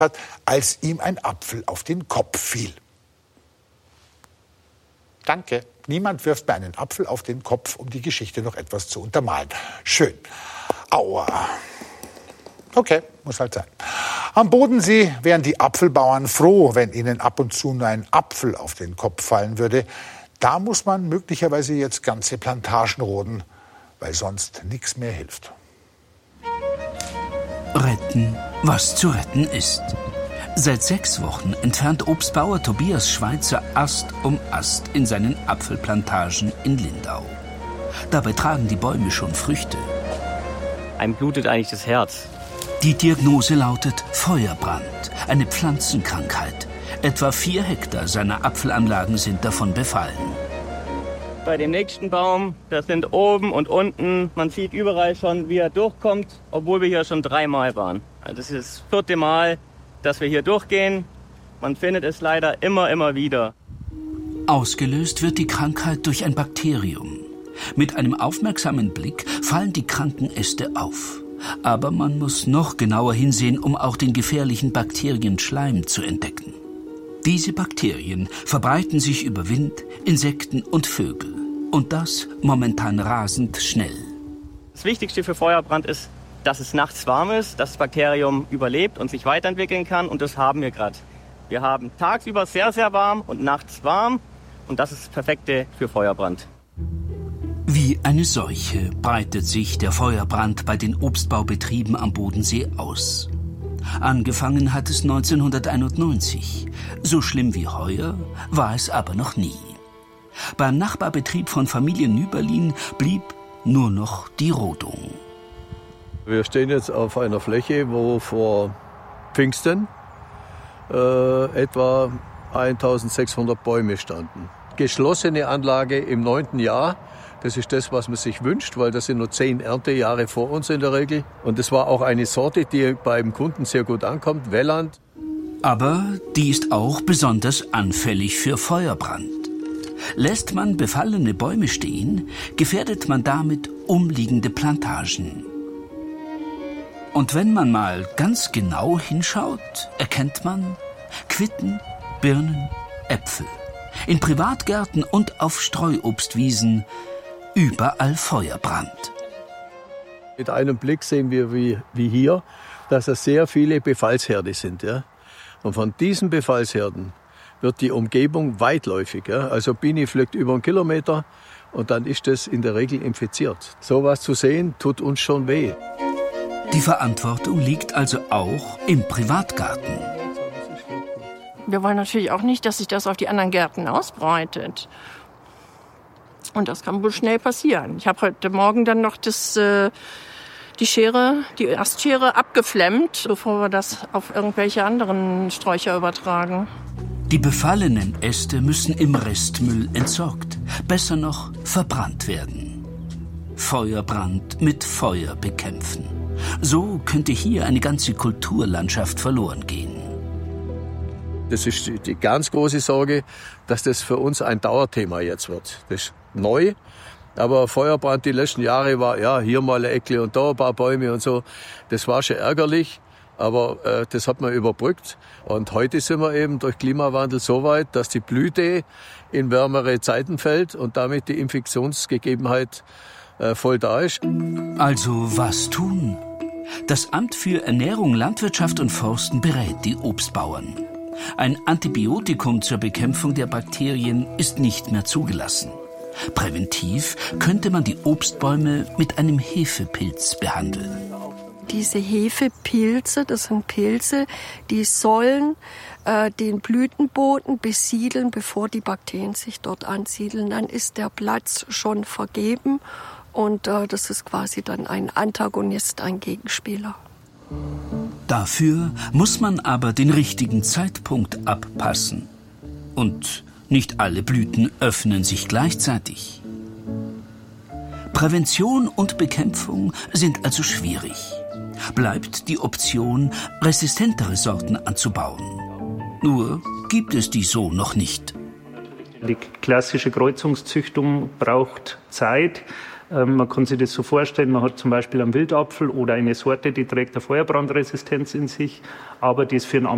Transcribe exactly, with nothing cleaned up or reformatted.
hat, als ihm ein Apfel auf den Kopf fiel. Danke. Niemand wirft mir einen Apfel auf den Kopf, um die Geschichte noch etwas zu untermalen. Schön. Aua. Okay, muss halt sein. Am Bodensee wären die Apfelbauern froh, wenn ihnen ab und zu nur ein Apfel auf den Kopf fallen würde. Da muss man möglicherweise jetzt ganze Plantagen roden, weil sonst nichts mehr hilft. Retten, was zu retten ist. Seit sechs Wochen entfernt Obstbauer Tobias Schweizer Ast um Ast in seinen Apfelplantagen in Lindau. Dabei tragen die Bäume schon Früchte. Einem blutet eigentlich das Herz. Die Diagnose lautet Feuerbrand, eine Pflanzenkrankheit. Etwa vier Hektar seiner Apfelanlagen sind davon befallen. Bei dem nächsten Baum, das sind oben und unten, man sieht überall schon, wie er durchkommt, obwohl wir hier schon dreimal waren. Also das ist das vierte Mal, dass wir hier durchgehen. Man findet es leider immer, immer wieder. Ausgelöst wird die Krankheit durch ein Bakterium. Mit einem aufmerksamen Blick fallen die kranken Äste auf. Aber man muss noch genauer hinsehen, um auch den gefährlichen Bakterienschleim zu entdecken. Diese Bakterien verbreiten sich über Wind, Insekten und Vögel. Und das momentan rasend schnell. Das Wichtigste für Feuerbrand ist, dass es nachts warm ist, dass das Bakterium überlebt und sich weiterentwickeln kann. Und das haben wir gerade. Wir haben tagsüber sehr, sehr warm und nachts warm. Und das ist das Perfekte für Feuerbrand. Wie eine Seuche breitet sich der Feuerbrand bei den Obstbaubetrieben am Bodensee aus. Angefangen hat es neunzehnhunderteinundneunzig. So schlimm wie heuer war es aber noch nie. Beim Nachbarbetrieb von Familie Nüberlin blieb nur noch die Rodung. Wir stehen jetzt auf einer Fläche, wo vor Pfingsten äh, etwa eintausendsechshundert Bäume standen. Geschlossene Anlage im neunten Jahr. Das ist das, was man sich wünscht, weil das sind nur zehn Erntejahre vor uns in der Regel. Und das war auch eine Sorte, die beim Kunden sehr gut ankommt, Welland. Aber die ist auch besonders anfällig für Feuerbrand. Lässt man befallene Bäume stehen, gefährdet man damit umliegende Plantagen. Und wenn man mal ganz genau hinschaut, erkennt man Quitten, Birnen, Äpfel. In Privatgärten und auf Streuobstwiesen überall Feuerbrand. Mit einem Blick sehen wir, wie, wie hier, dass es sehr viele Befallsherde sind. Ja? Und von diesen Befallsherden wird die Umgebung weitläufig. Ja? Also Biene fliegt über einen Kilometer und dann ist es in der Regel infiziert. Sowas zu sehen, tut uns schon weh. Die Verantwortung liegt also auch im Privatgarten. Wir wollen natürlich auch nicht, dass sich das auf die anderen Gärten ausbreitet. Und das kann wohl schnell passieren. Ich habe heute Morgen dann noch das, äh, die Schere, die Astschere abgeflemmt, bevor wir das auf irgendwelche anderen Sträucher übertragen. Die befallenen Äste müssen im Restmüll entsorgt, besser noch verbrannt werden. Feuerbrand mit Feuer bekämpfen. So könnte hier eine ganze Kulturlandschaft verloren gehen. Das ist die ganz große Sorge, dass das für uns ein Dauerthema jetzt wird. Das ist neu, aber Feuerbrand die letzten Jahre war, ja, hier mal eine Eckle und da ein paar Bäume und so. Das war schon ärgerlich, aber äh, das hat man überbrückt. Und heute sind wir eben durch Klimawandel so weit, dass die Blüte in wärmere Zeiten fällt und damit die Infektionsgegebenheit äh, voll da ist. Also was tun? Das Amt für Ernährung, Landwirtschaft und Forsten berät die Obstbauern. Ein Antibiotikum zur Bekämpfung der Bakterien ist nicht mehr zugelassen. Präventiv könnte man die Obstbäume mit einem Hefepilz behandeln. Diese Hefepilze, das sind Pilze, die sollen äh, den Blütenboden besiedeln, bevor die Bakterien sich dort ansiedeln. Dann ist der Platz schon vergeben und äh, das ist quasi dann ein Antagonist, ein Gegenspieler. Dafür muss man aber den richtigen Zeitpunkt abpassen. Und nicht alle Blüten öffnen sich gleichzeitig. Prävention und Bekämpfung sind also schwierig. Bleibt die Option, resistentere Sorten anzubauen. Nur gibt es die so noch nicht. Die klassische Kreuzungszüchtung braucht Zeit. Man kann sich das so vorstellen, man hat zum Beispiel einen Wildapfel oder eine Sorte, die trägt eine Feuerbrandresistenz in sich, aber das für einen